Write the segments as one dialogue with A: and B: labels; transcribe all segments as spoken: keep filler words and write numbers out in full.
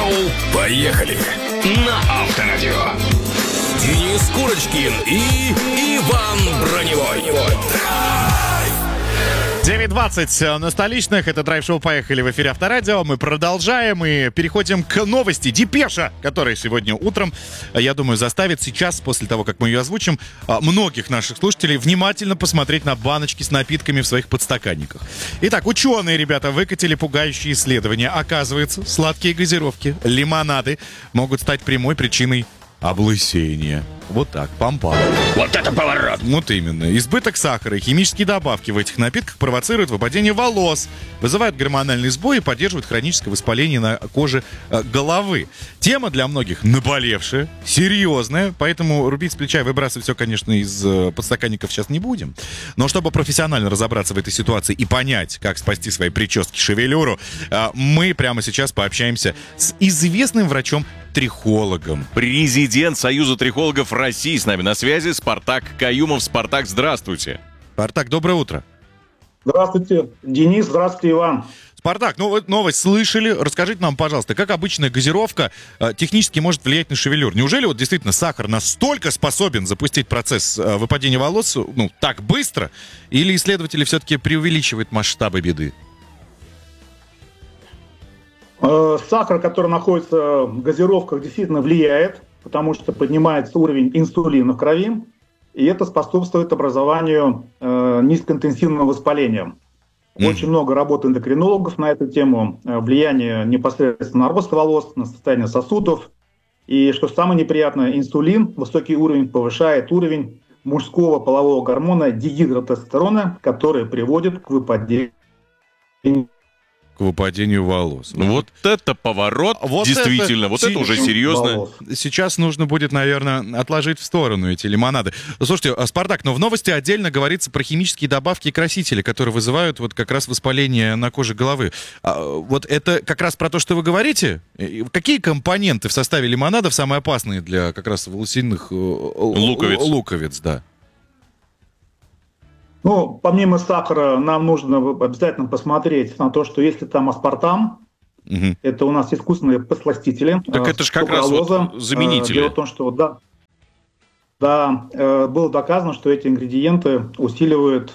A: Шоу «Поехали» на Авторадио. Денис Курочкин и Иван Броневой.
B: девять двадцать на столичных. Это драйв-шоу «Поехали» в эфире Авторадио. Мы продолжаем и переходим к новости. Депеша, которая сегодня утром, я думаю, заставит сейчас, после того, как мы ее озвучим, многих наших слушателей внимательно посмотреть на баночки с напитками в своих подстаканниках. Итак, ученые, ребята, выкатили пугающие исследования. Оказывается, сладкие газировки, лимонады могут стать прямой причиной облысения. Вот так, пам-пам.
A: Вот это поворот!
B: Вот именно. Избыток сахара и химические добавки в этих напитках провоцируют выпадение волос, вызывают гормональный сбой и поддерживают хроническое воспаление на коже э, головы. Тема для многих наболевшая, серьезная, поэтому рубить с плеча и выбрасывать все, конечно, из э, подстаканников сейчас не будем. Но чтобы профессионально разобраться в этой ситуации и понять, как спасти свои прически, шевелюру, э, мы прямо сейчас пообщаемся с известным врачом-трихологом.
C: Президент Союза трихологов России с нами на связи. Спартак Каюмов. Спартак, здравствуйте.
B: Спартак, доброе утро.
D: Здравствуйте, Денис. Здравствуйте, Иван.
B: Спартак, ну вот новость слышали. Расскажите нам, пожалуйста, как обычная газировка э, технически может влиять на шевелюру? Неужели вот действительно сахар настолько способен запустить процесс э, выпадения волос, ну, так быстро? Или исследователи все-таки преувеличивают масштабы беды?
D: Э, сахар, который находится в газировках, действительно влияет, потому что поднимается уровень инсулина в крови, и это способствует образованию э, низкоинтенсивного воспаления. Mm-hmm. Очень много работы эндокринологов на эту тему, э, влияние непосредственно на рост волос, на состояние сосудов. И что самое неприятное, инсулин, высокий уровень, повышает уровень мужского полового гормона дигидротестостерона, который приводит к выпадению
B: К выпадению волос.
C: Вот это поворот,
B: вот
C: действительно,
B: это,
C: вот это уже серьезно.
D: волос.
B: Сейчас нужно будет, наверное, отложить в сторону эти лимонады. Слушайте, Спартак, но в новости отдельно говорится про химические добавки и красители, которые вызывают вот как раз воспаление на коже головы. А, вот это как раз про то, что вы говорите? Какие компоненты в составе лимонадов самые опасные для как раз волосяных
C: луковиц?
B: луковиц, да.
D: Ну, помимо сахара, нам нужно обязательно посмотреть на то, что если там аспартам,
B: угу.
D: это у нас искусственные подсластители.
C: Так это же как раз вот заменители.
D: Дело в том, что да, да, было доказано, что эти ингредиенты усиливают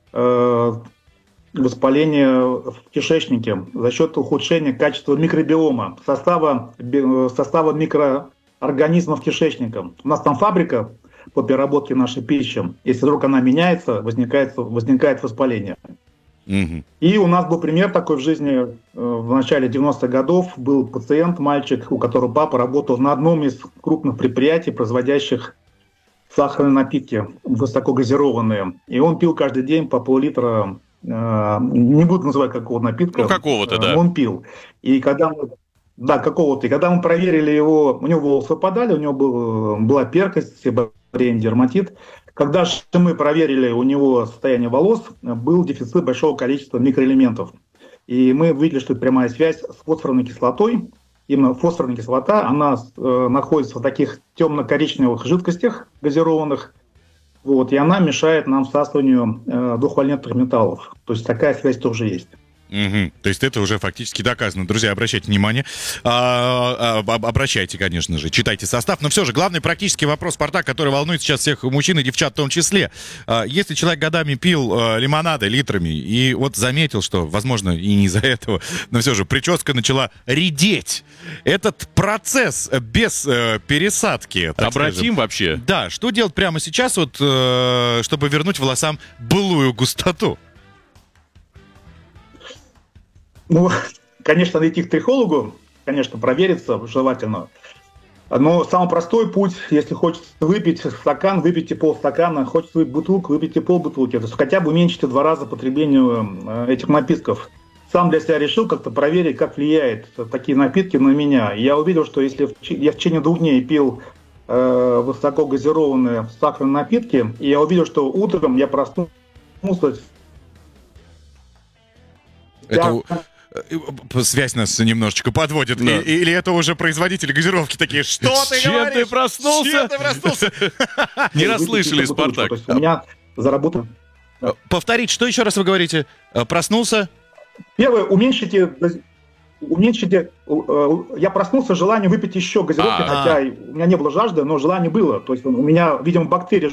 D: воспаление в кишечнике за счет ухудшения качества микробиома, состава, состава микроорганизмов кишечника. У нас там фабрика по переработке нашей пищи. Если вдруг она меняется, возникает, возникает воспаление.
B: Угу.
D: И у нас был пример такой в жизни. В начале девяностых годов был пациент, мальчик, у которого папа работал на одном из крупных предприятий, производящих сахарные напитки, высокогазированные. И он пил каждый день по пол-литра, э, не буду называть какого напитка.
C: Ну, какого-то, да.
D: Он пил. И когда мы... Да, какого-то. И когда мы проверили его, у него волосы выпадали, у него был, была перкость, сибарейный дерматит. Когда же мы проверили у него состояние волос, был дефицит большого количества микроэлементов. И мы увидели, что это прямая связь с фосфорной кислотой. Именно фосфорная кислота, она э, находится в таких темно-коричневых жидкостях газированных, вот, и она мешает нам всасыванию э, двухвалентных металлов. То есть такая связь тоже есть.
B: Угу. То есть это уже фактически доказано. Друзья, обращайте внимание. А, а, обращайте, конечно же, читайте состав. Но все же, главный практический вопрос, Спартак, который волнует сейчас всех мужчин и девчат в том числе. А, если человек годами пил а, лимонады литрами и вот заметил, что, возможно, и не из-за этого, но все же прическа начала редеть. Этот процесс без э, пересадки, так
C: обратим
B: скажем,
C: вообще?
B: Да, что делать прямо сейчас, вот, э, чтобы вернуть волосам былую густоту?
D: Ну, конечно, найти к трихологу, конечно, провериться желательно. Но самый простой путь, если хочется выпить стакан, выпейте полстакана, хочется выпить бутылку, выпейте полбутылки. То есть хотя бы уменьшите два раза потребление этих напитков. Сам для себя решил как-то проверить, как влияют такие напитки на меня. Я увидел, что если я в течение двух дней пил э, высокогазированные сахарные напитки, и я увидел, что утром я проснулся...
B: Это... Связь нас немножечко подводит. Да. И, или это уже производители газировки такие, что ты
C: Чем
B: говоришь?
C: ты проснулся?
B: Чем ты проснулся?
C: Не расслышали, Спартак.
D: У меня заработано.
B: Повторить, что еще раз вы говорите? Проснулся?
D: Первое, уменьшите, уменьшите... Я проснулся с желанием выпить еще газировки,
B: А-а-а.
D: хотя у меня не было жажды, но желание было. То есть у меня, видимо, бактерии...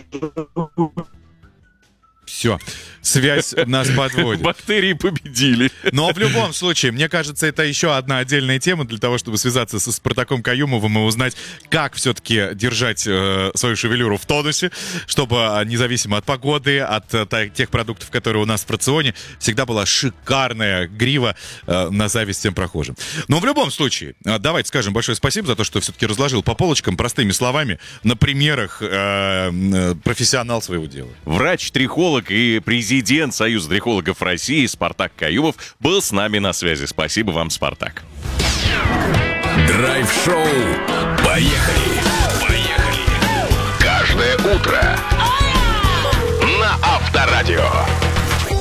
B: Все, связь нас подводит.
C: Бактерии победили.
B: Но в любом случае, мне кажется, это еще одна отдельная тема для того, чтобы связаться со Спартаком Каюмовым и узнать, как все-таки держать э, свою шевелюру в тонусе, чтобы э, независимо от погоды, от э, тех продуктов, которые у нас в рационе, всегда была шикарная грива э, на зависть всем прохожим. Но в любом случае, э, давайте скажем большое спасибо за то, что все-таки разложил по полочкам простыми словами, на примерах э, э, профессионал своего дела.
C: Врач-трихолог и президент Союза трихологов России Спартак Каюмов был с нами на связи. Спасибо вам, Спартак.
A: Драйв-шоу. Поехали. Поехали. Каждое утро на Авторадио.